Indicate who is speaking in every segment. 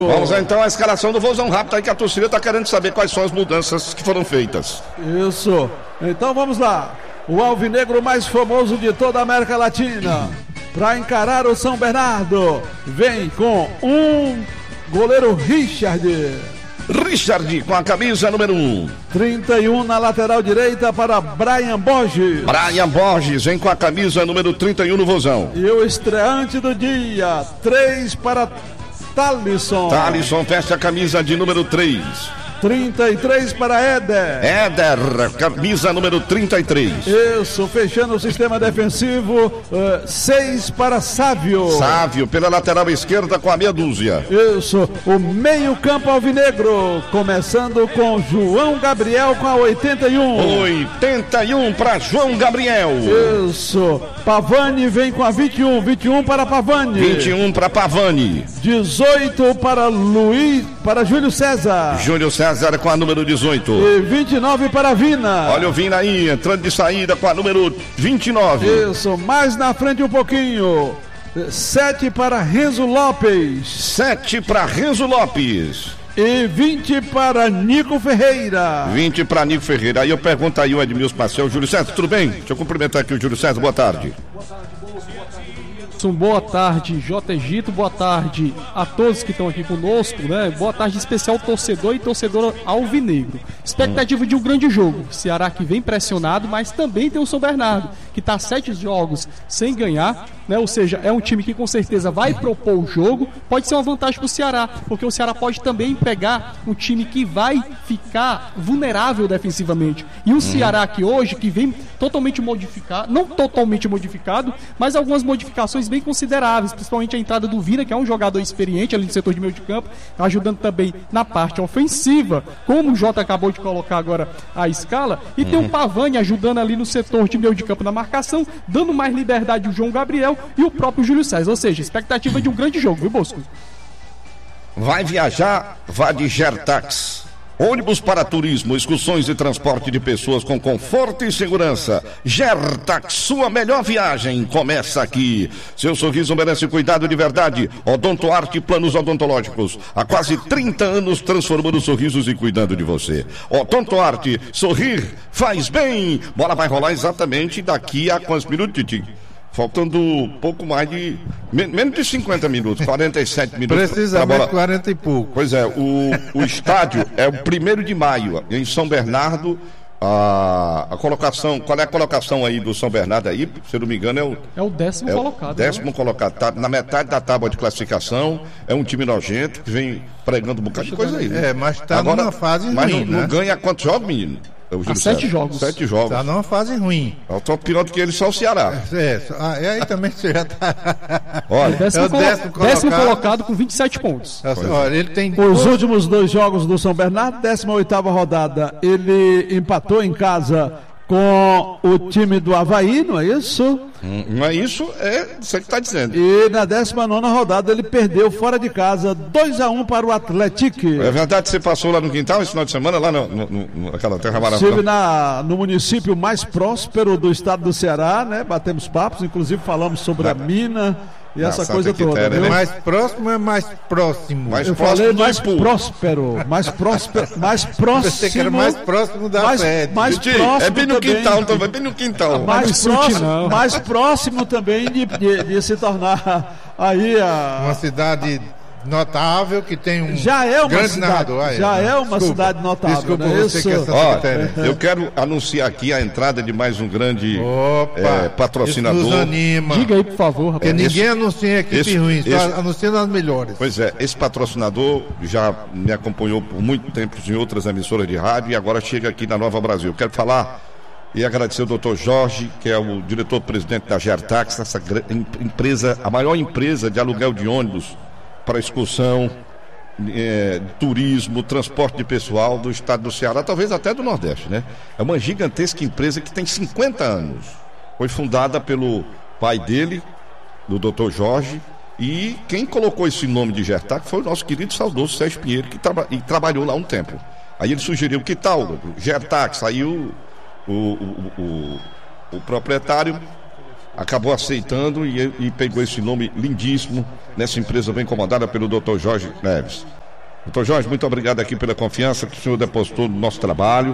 Speaker 1: Vamos então à escalação do Vozão Rápido aí, que a torcida está querendo saber quais são as mudanças que foram feitas.
Speaker 2: Isso. Então vamos lá. O alvinegro mais famoso de toda a América Latina, para encarar o São Bernardo, vem com um goleiro Richard
Speaker 1: com a camisa número 1.
Speaker 2: 31 na lateral direita para Brian Borges.
Speaker 1: Brian Borges vem com a camisa número 31 no Vozão.
Speaker 2: E o estreante do dia, 3 para Thalisson.
Speaker 1: Thalisson veste a camisa de número 3.
Speaker 2: 33 para Éder,
Speaker 1: camisa número 33.
Speaker 2: Isso, fechando o sistema defensivo, 6 para Sávio,
Speaker 1: pela lateral esquerda com a meia dúzia.
Speaker 2: Isso, o meio campo alvinegro, começando com João Gabriel com a 81.
Speaker 1: 81 para João Gabriel.
Speaker 2: Isso, Pavani vem com a 21 para Pavani.
Speaker 1: 21 para Pavani.
Speaker 2: 18 para Júlio César
Speaker 1: com a número 18.
Speaker 2: E 29 para Vina.
Speaker 1: Olha o Vina aí, entrando de saída com a número 29.
Speaker 2: Isso, mais na frente um pouquinho. 7 para Renzo Lopes. E 20 para Nico Ferreira.
Speaker 1: Aí eu pergunto aí o Edmilson Marcel. Júlio César, tudo bem? Deixa eu cumprimentar aqui o Júlio César, boa tarde.
Speaker 3: Boa tarde, J. Egito, boa tarde a todos que estão aqui conosco, né? Boa tarde especial torcedor e torcedora alvinegro. Expectativa de um grande jogo. Ceará que vem pressionado, mas também tem o São Bernardo, que está 7 jogos sem ganhar, né? Ou seja, é um time que com certeza vai propor o jogo. Pode ser uma vantagem para o Ceará, porque o Ceará pode também pegar um time que vai ficar vulnerável defensivamente. E o Ceará que hoje, que vem totalmente modificado, não totalmente modificado, mas algumas modificações bem consideráveis, principalmente a entrada do Vina, que é um jogador experiente ali no setor de meio de campo, ajudando também na parte ofensiva, como o Jota acabou de colocar agora a escala, e tem o Pavani ajudando ali no setor de meio de campo na marcação, dando mais liberdade ao João Gabriel e o próprio Júlio César, ou seja, expectativa de um grande jogo, viu, Bosco?
Speaker 1: Vai viajar, vá de Gertax. Ônibus para turismo, excursões e transporte de pessoas com conforto e segurança. Gertax, sua melhor viagem começa aqui. Seu sorriso merece cuidado de verdade. Odontoarte Planos Odontológicos. Há quase 30 anos transformando sorrisos e cuidando de você. Odontoarte, sorrir faz bem. Bola vai rolar exatamente daqui a quantos minutos, Titi? Faltando pouco mais de... menos de 50 minutos, 47 minutos.
Speaker 4: Precisamente 40 e pouco.
Speaker 1: Pois é, o estádio é o 1º de maio, em São Bernardo. A colocação, qual é a colocação aí do São Bernardo aí? Se eu não me engano
Speaker 3: é o 10º colocado.
Speaker 1: 10º colocado, tá na metade da tábua de classificação. É um time nojento que vem pregando um bocado de coisa aí, né?
Speaker 4: Mas tá agora, numa fase ruim,
Speaker 1: mas não ganha quantos jogos, menino?
Speaker 3: 7 jogos.
Speaker 1: 7 jogos.
Speaker 4: Tá numa fase ruim.
Speaker 1: Tô pior do que ele, só o Ceará.
Speaker 4: E aí também você já tá.
Speaker 3: Olha, o 10º colocado com 27 pontos.
Speaker 4: Olha, ele tem.
Speaker 2: Os últimos 2 jogos do São Bernardo, 18ª rodada, ele empatou em casa com o time do Avaí, não é isso?
Speaker 1: Não é isso, é isso que está dizendo.
Speaker 2: E na 19ª rodada ele perdeu fora de casa 2-1 para o Atlético.
Speaker 1: É verdade que você passou lá no Quintal esse final de semana, lá naquela terra maravilhosa?
Speaker 2: Estive no município mais próspero do estado do Ceará, né? Batemos papos, inclusive falamos sobre a mina e essa coisa toda.
Speaker 4: Né? Mais próximo é mais próximo.
Speaker 2: Eu falei mais próspero, mais próximo. Mais
Speaker 4: próximo da sede.
Speaker 2: Mais próximo
Speaker 1: é bem no quintal, então vai bem no quintal.
Speaker 2: Mais próximo também de se tornar aí
Speaker 4: uma cidade notável que tem um
Speaker 2: grande narrador. É uma cidade notável.
Speaker 4: Desculpa, você que é Santa
Speaker 1: eu quero anunciar aqui a entrada de mais um grande patrocinador.
Speaker 4: Isso nos anima.
Speaker 3: Diga aí, por favor, rapaz.
Speaker 4: Porque ninguém anuncia equipe ruim, só anunciando as melhores.
Speaker 1: Pois é, esse patrocinador já me acompanhou por muito tempo em outras emissoras de rádio e agora chega aqui na Nova Brasil. Quero falar e agradecer ao Dr. Jorge, que é o diretor-presidente da Gertax, essa empresa, a maior empresa de aluguel de ônibus para excursão, turismo, transporte de pessoal do estado do Ceará, talvez até do Nordeste, né? É uma gigantesca empresa que tem 50 anos. Foi fundada pelo pai dele, do Dr. Jorge, e quem colocou esse nome de Gertax foi o nosso querido saudoso Sérgio Pinheiro, que trabalhou lá um tempo. Aí ele sugeriu, que tal, Gertax? Aí o proprietário acabou aceitando e pegou esse nome lindíssimo nessa empresa bem comandada pelo Dr. Jorge Neves. Dr. Jorge, muito obrigado aqui pela confiança que o senhor depositou no nosso trabalho,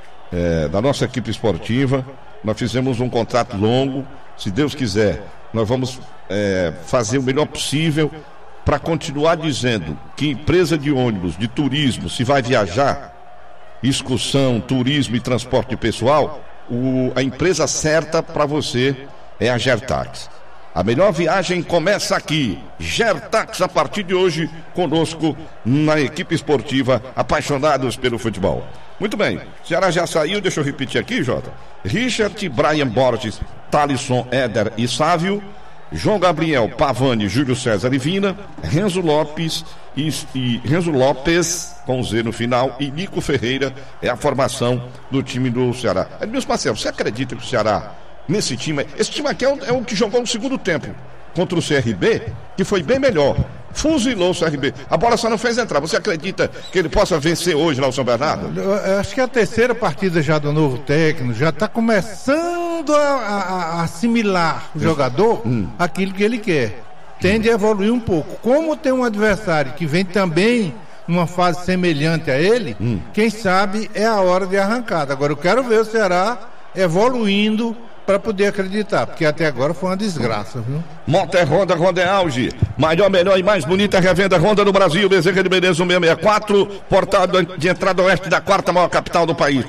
Speaker 1: da nossa equipe esportiva. Nós fizemos um contrato longo. Se Deus quiser, nós vamos fazer o melhor possível para continuar dizendo que empresa de ônibus, de turismo, se vai viajar, excursão, turismo e transporte pessoal, a empresa certa para você é a Gertax. A melhor viagem começa aqui. Gertax, a partir de hoje, conosco na equipe esportiva, apaixonados pelo futebol. Muito bem, o Ceará já saiu, deixa eu repetir aqui, Jota. Richard, Brian Borges, Thalisson, Éder e Sávio, João Gabriel, Pavani, Júlio César e Vina, Renzo Lopes Renzo Lopes, com Z no final, e Nico Ferreira é a formação do time do Ceará. Edmilson Marcelo, você acredita que o Ceará, nesse time, esse time aqui é o que jogou no segundo tempo contra o CRB, que foi bem melhor, fuzilou o CRB, a bola só não fez entrar. Você acredita que ele possa vencer hoje lá o São Bernardo?
Speaker 4: Eu acho que é a terceira partida já do novo técnico, já está começando a assimilar o jogador aquilo que ele quer, tende a evoluir um pouco. Como tem um adversário que vem também numa fase semelhante a ele, quem sabe é a hora de arrancada. Agora eu quero ver o Ceará evoluindo para poder acreditar, porque até agora foi uma desgraça, viu?
Speaker 1: Motor Honda, Honda é auge. Maior, melhor e mais bonita revenda Honda no Brasil. Bezerra de Menezes 1664, portal de entrada oeste da quarta maior capital do país.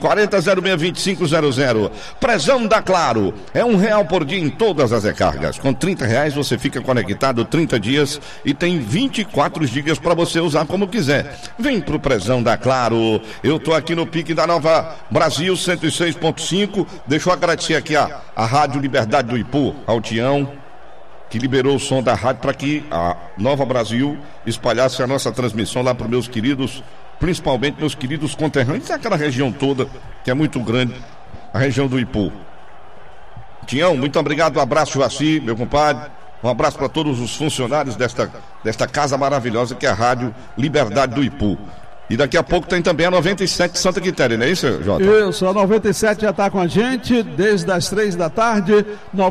Speaker 1: 40062500. Prezão da Claro. É R$1 por dia em todas as recargas. Com R$30 você fica conectado 30 dias e tem 24 gigas para você usar como quiser. Vem pro Prezão da Claro. Eu tô aqui no pique da Nova Brasil 106.5. Deixa eu agradecer aqui a Rádio Liberdade do Ipu, ao Tião, que liberou o som da rádio para que a Nova Brasil espalhasse a nossa transmissão lá para meus queridos, principalmente meus queridos conterrâneos, aquela região toda que é muito grande, a região do Ipu. Tião, muito obrigado, um abraço, Joaci, meu compadre, um abraço para todos os funcionários desta casa maravilhosa que é a Rádio Liberdade do Ipu. E daqui a pouco tem também a 97 Santa Quitéria, não é isso, Jota?
Speaker 2: Isso, a 97 já está com a gente desde as 3 da tarde,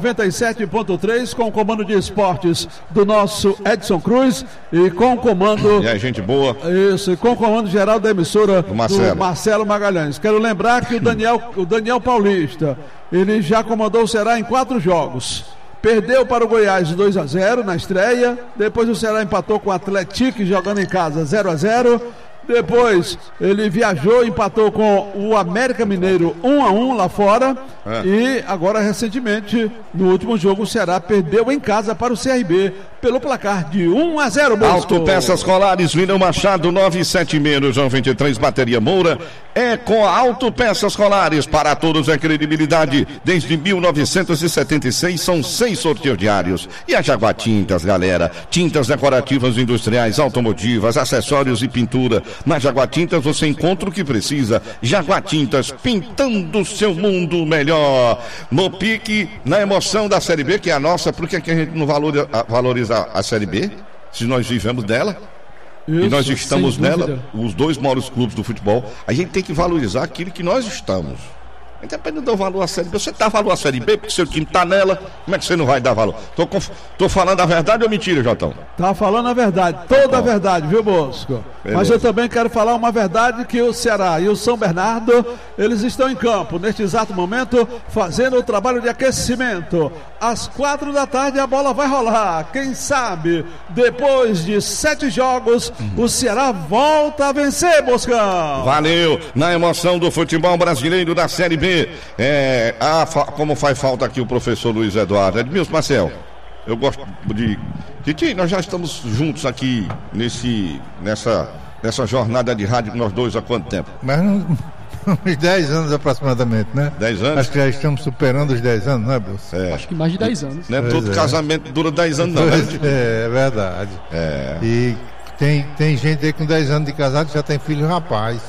Speaker 2: 97.3, com o comando de esportes do nosso Edson Cruz e com o comando...
Speaker 1: E a gente boa.
Speaker 2: Isso, e com o comando geral da emissora do Marcelo Magalhães. Quero lembrar que o Daniel Paulista, ele já comandou o Ceará em 4 jogos. Perdeu para o Goiás 2-0 na estreia, depois o Ceará empatou com o Atlético jogando em casa 0-0. Depois ele viajou, empatou com o América Mineiro 1-1 lá fora. E agora recentemente, no último jogo, o Ceará perdeu em casa para o CRB pelo placar de 1-0.
Speaker 1: Autopeças Colares, William Machado 976, João 23, Bateria Moura. É com a Autopeças Colares, para todos é credibilidade. Desde 1976 são 6 sorteios diários. E a Jaguar Tintas, galera, tintas decorativas industriais, automotivas, acessórios e pintura. Na Jaguar Tintas você encontra o que precisa. Jaguar Tintas, pintando o seu mundo melhor. No pique, na emoção da Série B, que é a nossa, por que a gente não valoriza a Série B? Se nós vivemos dela. Isso, e nós estamos nela, os 2 maiores clubes do futebol. A gente tem que valorizar aquilo que nós estamos. Independente do valor à Série B, você dá valor à Série B porque seu time está nela, como é que você não vai dar valor? Tô falando a verdade ou mentira, Jotão?
Speaker 2: Tá falando a verdade, toda a verdade, viu, Bosco? Beleza. Mas eu também quero falar uma verdade, que o Ceará e o São Bernardo, eles estão em campo, neste exato momento, fazendo o trabalho de aquecimento. Às 4 da tarde a bola vai rolar, quem sabe, depois de 7 jogos, o Ceará volta a vencer, Boscão!
Speaker 1: Valeu, na emoção do futebol brasileiro da Série B. Como faz falta aqui o professor Luiz Eduardo. Edmilson Marcel, eu gosto de... Titi, nós já estamos juntos aqui nessa jornada de rádio, nós dois há quanto tempo?
Speaker 4: Mas uns 10 anos aproximadamente, né?
Speaker 1: 10 anos?
Speaker 4: Acho que já estamos superando os 10 anos, não é, Bruce?
Speaker 3: Acho que mais de 10 anos.
Speaker 1: Não é todo casamento dura 10 anos, não, né?
Speaker 4: É verdade. E tem gente aí com 10 anos de casado que já tem filho rapaz.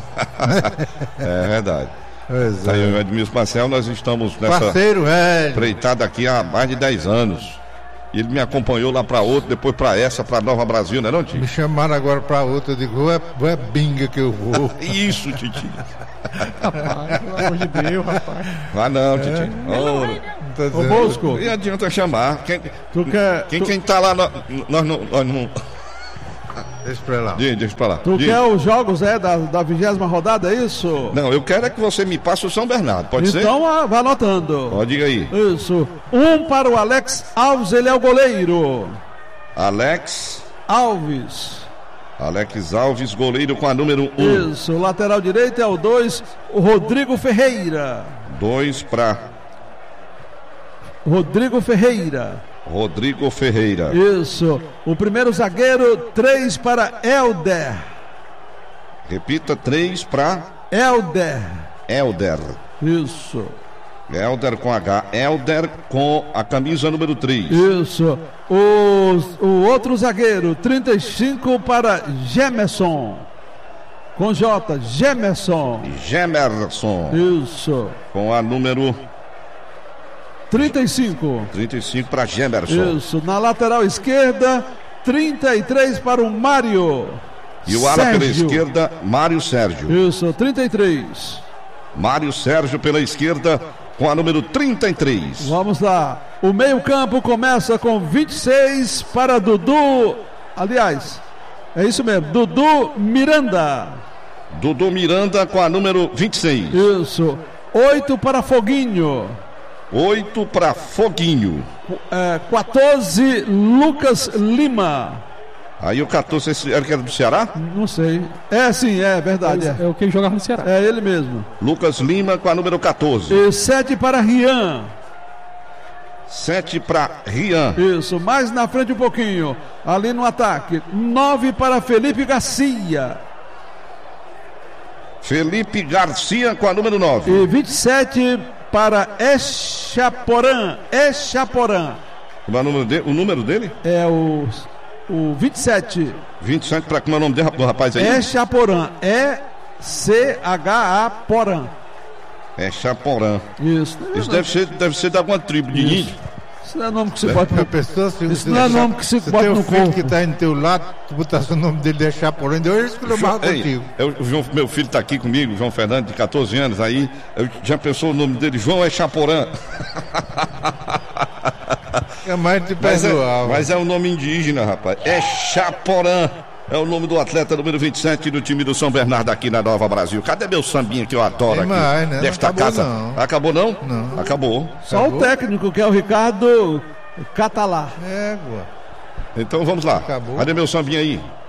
Speaker 1: É verdade.
Speaker 4: Exato.
Speaker 1: Aí, o Edmilson Marcel, nós estamos nessa
Speaker 4: parceiro,
Speaker 1: empreitada aqui há mais de 10 anos. E ele me acompanhou lá pra outra, depois pra Nova Brasil, não é não, Titi?
Speaker 4: Me chamaram agora pra outra, eu digo, é binga que eu vou.
Speaker 1: Isso, Titi.
Speaker 3: Rapaz, pelo amor de Deus, rapaz.
Speaker 1: Vai não, Titi.
Speaker 4: tô
Speaker 2: Ô,
Speaker 4: dizendo.
Speaker 2: Bosco,
Speaker 1: E adianta chamar. Quem tá lá, nós não.
Speaker 4: Deixa pra lá.
Speaker 1: Deixa pra lá.
Speaker 2: tu quer os jogos da 20ª rodada, é isso?
Speaker 1: Não, eu quero é que você me passe o São Bernardo, pode ser?
Speaker 2: Então vai anotando.
Speaker 1: Ó, diga aí.
Speaker 2: Isso. 1 para o Alex Alves, ele é o goleiro.
Speaker 1: Alex
Speaker 2: Alves,
Speaker 1: goleiro com a número 1.
Speaker 2: Isso. O lateral direito é o 2, o Rodrigo Ferreira.
Speaker 1: 2 para
Speaker 2: Rodrigo Ferreira.
Speaker 1: Rodrigo Ferreira.
Speaker 2: Isso. O primeiro zagueiro, 3 para Helder.
Speaker 1: Repita, 3 para
Speaker 2: Helder.
Speaker 1: Helder.
Speaker 2: Isso.
Speaker 1: Helder com H. Helder com a camisa número 3.
Speaker 2: Isso. O outro zagueiro, 35 para Gemerson. Com J, Gemerson.
Speaker 1: Gemerson.
Speaker 2: Isso.
Speaker 1: Com a número
Speaker 2: 35.
Speaker 1: 35 para Gemerson.
Speaker 2: Isso. Na lateral esquerda, 33 para o Mário.
Speaker 1: E o ala pela
Speaker 2: Sérgio.
Speaker 1: esquerda, Mário Sérgio.
Speaker 2: Isso, 33.
Speaker 1: Mário Sérgio pela esquerda com a número 33.
Speaker 2: Vamos lá. O meio-campo começa com 26 para Dudu. Aliás, é isso mesmo. Dudu Miranda.
Speaker 1: Dudu Miranda com a número 26.
Speaker 2: Isso. 8 para Foguinho.
Speaker 1: 8 para Foguinho.
Speaker 2: 14, Lucas Lima.
Speaker 1: Aí o 14, esse era que era do Ceará?
Speaker 2: Não sei. Sim, é verdade.
Speaker 3: É o que ele jogava no Ceará.
Speaker 2: É ele mesmo.
Speaker 1: Lucas Lima com a número 14.
Speaker 2: E 7 para Rian.
Speaker 1: 7 para Rian.
Speaker 2: Isso, mais na frente um pouquinho. Ali no ataque. 9 para Felipe Garcia.
Speaker 1: Felipe Garcia com a número 9.
Speaker 2: E 27 para Echaporã.
Speaker 1: O número dele?
Speaker 2: É o 27.
Speaker 1: 27 para como é o nome do rapaz aí?
Speaker 2: Echaporã. E-C-H-A-Porã.
Speaker 1: É Chaporã.
Speaker 2: Isso.
Speaker 1: Isso deve ser de alguma tribo de índio.
Speaker 2: Isso não é nome que se bota
Speaker 4: A
Speaker 2: no...
Speaker 4: pessoa, se
Speaker 2: Isso não é nome que se bota
Speaker 4: tem
Speaker 2: no
Speaker 4: um filho
Speaker 2: corpo.
Speaker 4: que tá aí no teu lado, tu botasse o nome dele de Chaporã, eu escolhi mais contigo.
Speaker 1: Meu filho está aqui comigo, João Fernando, de 14 anos. Aí já pensou o nome dele? João é Chaporã.
Speaker 4: É mais te perdoava.
Speaker 1: Mas é um nome indígena, rapaz. É Chaporã. É o nome do atleta número 27 do time do São Bernardo aqui na Nova Brasil. Cadê meu sambinha que eu adoro
Speaker 4: Tem
Speaker 1: aqui?
Speaker 4: mais, né?
Speaker 1: Desta
Speaker 4: Não acabou,
Speaker 1: casa.
Speaker 4: não.
Speaker 1: Acabou não?
Speaker 4: Não.
Speaker 1: Acabou.
Speaker 2: Só o técnico, que é o Ricardo Catalá.
Speaker 4: Égua.
Speaker 1: Então vamos lá.
Speaker 4: Acabou.
Speaker 1: Cadê meu sambinha aí?